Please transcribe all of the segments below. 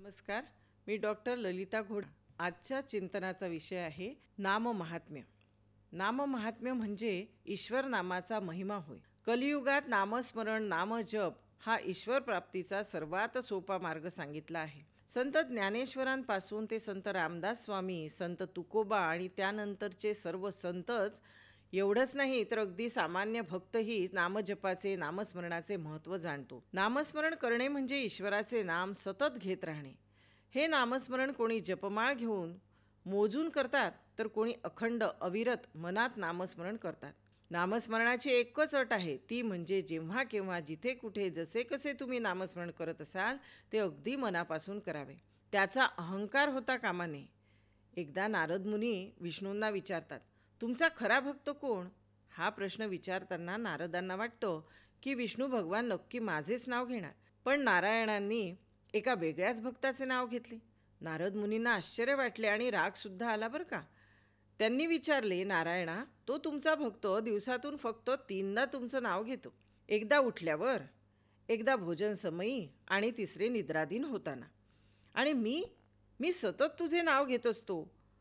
नमस्कार. मी डॉक्टर ललिता घोड. आजच्या चिंतनाचा विषय आहे नाममहात्म्य. नाममहात्म्य म्हणजे ईश्वर नामाचा महिमा होय. कलियुगात नामस्मरण नामजप हा ईश्वर प्राप्तीचा सर्वात सोपा मार्ग सांगितला आहे. संत ज्ञानेश्वरांपासून ते संत रामदास स्वामी, संत तुकोबा आणि त्यानंतरचे सर्व संतच एवढंच नाही तर अगदी सामान्य भक्तही नामजपाचे नामस्मरणाचे महत्त्व जाणतो. नामस्मरण करणे म्हणजे ईश्वराचे नाम सतत घेत राहणे. हे नामस्मरण कोणी जपमाळ घेऊन मोजून करतात तर कोणी अखंड अविरत मनात नामस्मरण करतात. नामस्मरणाची एकच अट आहे, ती म्हणजे जेव्हा केव्हा जिथे कुठे जसे कसे तुम्ही नामस्मरण करत असाल ते अगदी मनापासून करावे. त्याचा अहंकार होता कामा नये. एकदा नारद मुनी विष्णूंना विचारतात, तुमचा खरा भक्त कोण? हा प्रश्न विचारताना नारदांना वाटतं की विष्णू भगवान नक्की माझेच नाव घेणार. पण नारायणांनी एका वेगळ्याच भक्ताचे नाव घेतले. नारद मुनींना आश्चर्य वाटले आणि रागसुद्धा आला बरं का. त्यांनी विचारले, नारायणा, तो तुमचा भक्त दिवसातून फक्त 3दा तुमचं नाव घेतो. एकदा उठल्यावर, एकदा भोजन समयी आणि तिसरे निद्राधीन होताना. आणि मी सतत तुझे नाव घेत असतो,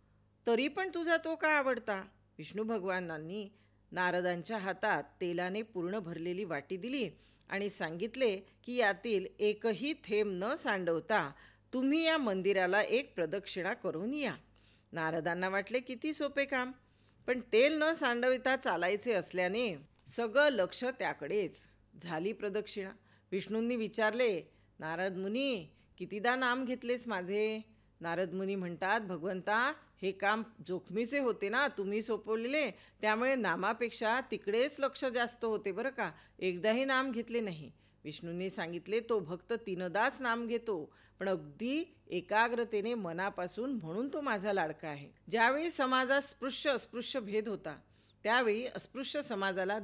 तरी पण तुझा तो का आवडता? विष्णू भगवानांनी नारदांच्या हातात तेलाने पूर्ण भरलेली वाटी दिली आणि सांगितले की यातील एकही थेंब न सांडवता तुम्ही या मंदिराला एक प्रदक्षिणा करून या. नारदांना वाटले किती सोपे काम, पण तेल न सांडविता चालायचे असल्याने सगळं लक्ष त्याकडेच. झाली प्रदक्षिणा. विष्णूंनी विचारले, नारद मुनी, कितीदा नाम घेतलेस माझे? नारद मुनी म्हणतात, भगवंता, हे काम जोखमीचे होते ना तुम्ही सोपवलेले, त्यामुळे नामापेक्षा तिकडेच लक्ष जास्त होते बरं का, एकदाही नाम घेतले नाही. विष्णूंनी सांगितले, तो भक्त 3दाच नाम घेतो, पण अगदी एकाग्रतेने मनापासून, म्हणून तो माझा लाडका आहे. ज्यावेळी समाजात स्पृश्य अस्पृश्य भेद होता त्यावेळी अस्पृश्य समाजाला